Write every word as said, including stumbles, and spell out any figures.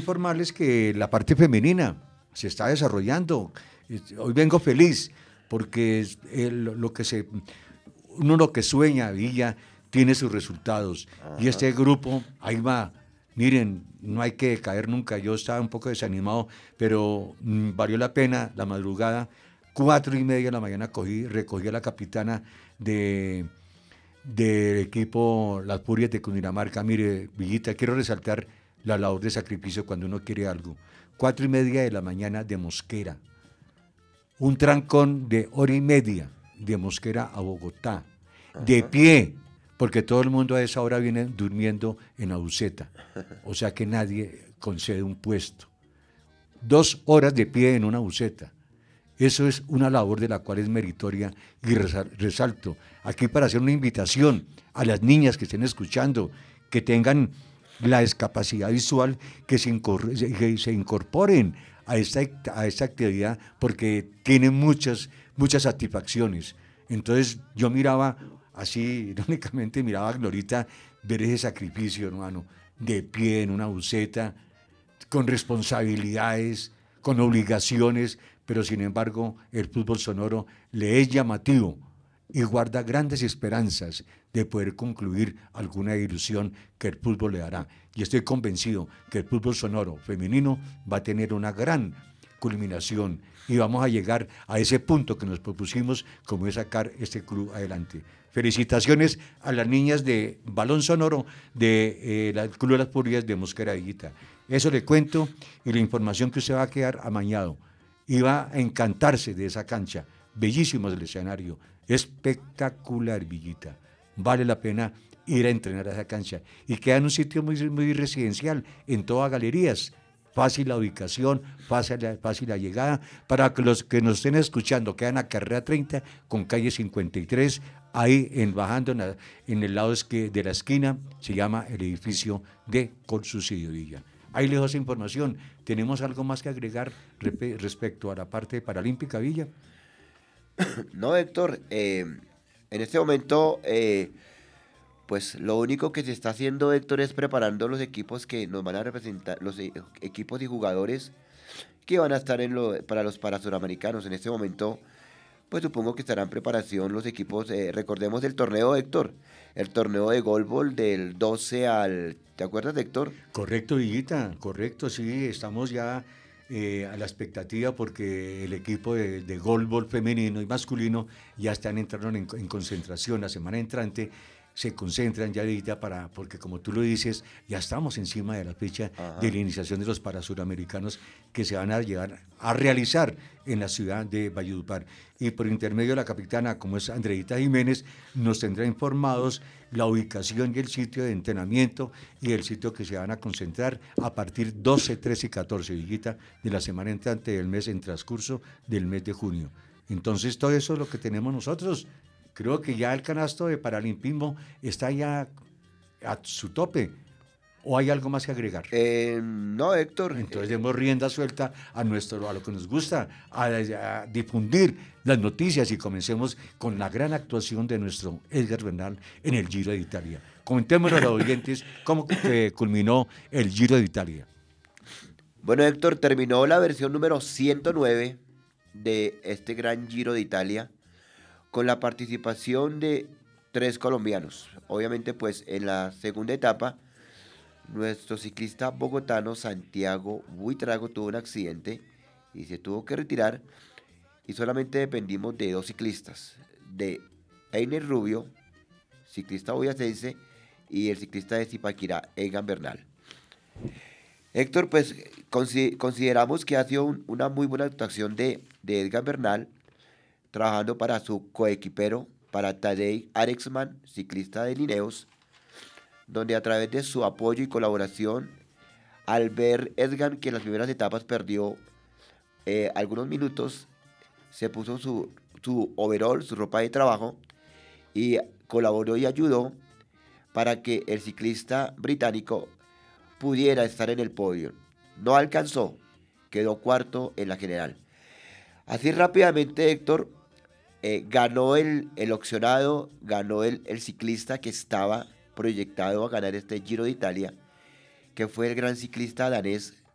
informarles que la parte femenina se está desarrollando. Hoy vengo feliz porque es, eh, lo, lo que se, uno lo que sueña, Villa, tiene sus resultados. Ajá. Y este grupo, ahí va. Miren, no hay que caer nunca. Yo estaba un poco desanimado, pero mmm, valió la pena la madrugada. Cuatro y media de la mañana cogí, recogí a la capitana de, del equipo Las Furias de Cundinamarca. Mire, Villita, quiero resaltar la labor de sacrificio cuando uno quiere algo. Cuatro y media de la mañana de Mosquera. Un trancón de hora y media de Mosquera a Bogotá. Ajá. De pie, porque todo el mundo a esa hora viene durmiendo en Abuceta. O sea que nadie concede un puesto. Dos horas de pie en una buceta. Eso es una labor de la cual es meritoria y resalto. Aquí para hacer una invitación a las niñas que estén escuchando, que tengan la discapacidad visual, que se, incor- que se incorporen a esta, a esta actividad porque tiene muchas, muchas satisfacciones. Entonces yo miraba así, irónicamente miraba a Glorita ver ese sacrificio, hermano, de pie en una buceta, con responsabilidades, con obligaciones, pero sin embargo el fútbol sonoro le es llamativo y guarda grandes esperanzas de poder concluir alguna ilusión que el fútbol le dará. Y estoy convencido que el fútbol sonoro femenino va a tener una gran culminación y vamos a llegar a ese punto que nos propusimos, como es sacar este club adelante. Felicitaciones a las niñas de Balón Sonoro del de, eh, Club de las Furias de Mosquera Villita. Eso le cuento y la información que usted va a quedar amañado. Y va a encantarse de esa cancha. Bellísimo el escenario. Espectacular, Villita. Vale la pena ir a entrenar a esa cancha. Y queda en un sitio muy, muy residencial, en todas galerías. Fácil la ubicación, fácil la, fácil la llegada. Para que los que nos estén escuchando, quedan a carrera treinta con calle cincuenta y tres, ahí en, bajando en, la, en el lado de la esquina, se llama el edificio de Colsubsidio Villa. Ahí les doy esa información. ¿Tenemos algo más que agregar rep- respecto a la parte paralímpica, Villa? No, Héctor, eh, en este momento, eh, pues lo único que se está haciendo, Héctor, es preparando los equipos que nos van a representar, los e- equipos y jugadores que van a estar en lo, para los parasuramericanos. En este momento, pues supongo que estarán en preparación los equipos, eh, recordemos el torneo, Héctor, el torneo de golbol del doce al... ¿Te acuerdas, Héctor? Correcto, Villita, correcto, sí, estamos ya eh, a la expectativa porque el equipo de, de golbol femenino y masculino ya están entrando en, en concentración la semana entrante. Se concentran ya ahorita para, porque como tú lo dices, ya estamos encima de la fecha Ajá. de la iniciación de los parasuramericanos que se van a llevar a realizar en la ciudad de Valledupar. Y por intermedio de la capitana, como es Andreita Jiménez, nos tendrá informados la ubicación y el sitio de entrenamiento y el sitio que se van a concentrar a partir doce, trece y catorce, Villita, de la semana entrante del mes en transcurso del mes de junio. Entonces todo eso es lo que tenemos nosotros. Creo que ya el canasto de paralimpismo está ya a su tope. ¿O hay algo más que agregar? Eh, no, Héctor. Entonces eh, demos rienda suelta a, nuestro, a lo que nos gusta, a, a difundir las noticias y comencemos con la gran actuación de nuestro Edgar Bernal en el Giro de Italia. Comentémosle a los oyentes cómo eh, culminó el Giro de Italia. Bueno, Héctor, terminó la versión número ciento nueve de este gran Giro de Italia, con la participación de tres colombianos. Obviamente, pues en la segunda etapa, nuestro ciclista bogotano Santiago Buitrago tuvo un accidente y se tuvo que retirar y solamente dependimos de dos ciclistas, de Einer Rubio, ciclista boyacense, y el ciclista de Zipaquirá, Egan Bernal. Héctor, pues consideramos que ha sido un, una muy buena actuación de, de Egan Bernal, trabajando para su coequipero, para Tadej Arexman, ciclista de Lineos, donde a través de su apoyo y colaboración, al ver Edgar que en las primeras etapas perdió eh, algunos minutos, se puso su, su overall, su ropa de trabajo, y colaboró y ayudó para que el ciclista británico pudiera estar en el podio. No alcanzó, quedó cuarto en la general. Así rápidamente, Héctor, eh, ganó el, el opcionado, ganó el, el ciclista que estaba proyectado a ganar este Giro de Italia, que fue el gran ciclista danés